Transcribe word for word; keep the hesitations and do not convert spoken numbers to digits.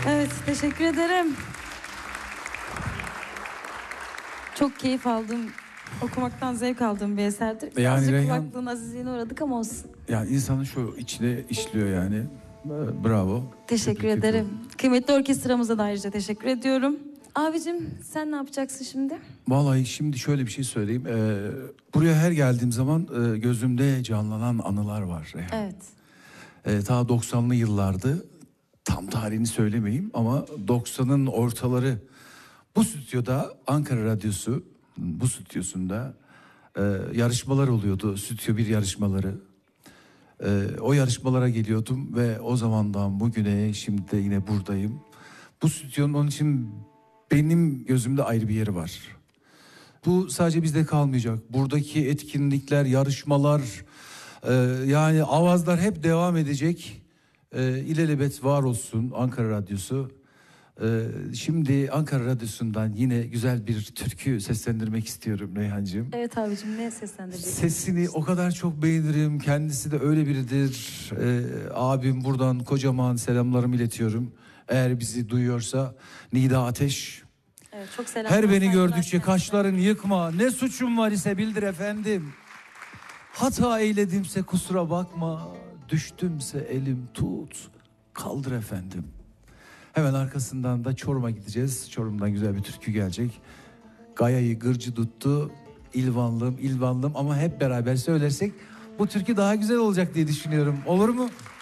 Evet, teşekkür ederim. Çok keyif aldım. Okumaktan zevk aldığım bir eserdir. Yani Birazcık Reyhan- kulaklığın azizliğine uğradık ama olsun. Yani insanın şu içine işliyor yani. Bravo. Teşekkür Tebrik ederim. ediyorum. Kıymetli orkestramıza da ayrıca teşekkür ediyorum. Abicim sen ne yapacaksın şimdi? Vallahi şimdi şöyle bir şey söyleyeyim. Ee, buraya her geldiğim zaman e, gözümde canlanan anılar var Reyhan. Evet. Ee, ta doksanlı yıllardı. Tam tarihini söylemeyeyim ama doksanın ortaları. Bu stüdyoda Ankara Radyosu, bu stüdyosunda e, yarışmalar oluyordu. Stüdyo bir yarışmaları. E, o yarışmalara geliyordum ve o zamandan bugüne şimdi de yine buradayım. Bu stüdyonun onun için benim gözümde ayrı bir yeri var. Bu sadece bizde kalmayacak. Buradaki etkinlikler, yarışmalar, e, yani avazlar hep devam edecek. E, ilelebet var olsun Ankara Radyosu. E, şimdi Ankara Radyosu'ndan yine güzel bir türkü seslendirmek istiyorum Reyhancığım. Evet abicim, ne seslendireceksin? Sesini o kadar çok beğenirim. Kendisi de öyle biridir. E, abim buradan kocaman selamlarımı iletiyorum. Eğer bizi duyuyorsa Nida Ateş. Evet, çok selamlar. Her beni saygılar gördükçe kendisine. kaşlarını yıkma. Ne suçum var ise bildir efendim. Hata eyledimse kusura bakma. Düştümse elim tut. Kaldır efendim. Hemen arkasından da Çorum'a gideceğiz. Çorum'dan güzel bir türkü gelecek. Gayayı gırcı tuttu. İlvanlım, ilvanlım ama hep beraber söylersek bu türkü daha güzel olacak diye düşünüyorum. Olur mu?